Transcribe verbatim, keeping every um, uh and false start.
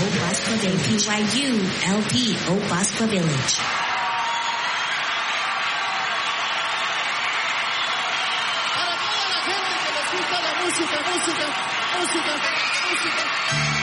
Opaspa de P Y U L P Opaspa Village. Para toda la gente que les gusta la música, música, música, música.